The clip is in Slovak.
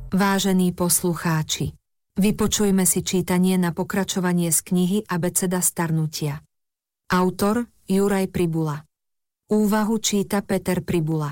Vážení poslucháči, vypočujme si čítanie na pokračovanie z knihy Abeceda starnutia. Autor Juraj Pribula. Úvahu číta Peter Pribula.